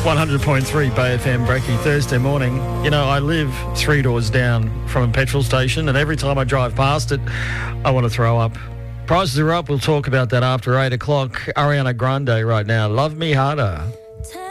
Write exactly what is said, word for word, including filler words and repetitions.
one hundred point three Bay F M, Breaky, Thursday morning. You know, I live three doors down from a petrol station, and every time I drive past it, I want to throw up. Prices are up. We'll talk about that after eight o'clock. Ariana Grande right now. Love Me Harder.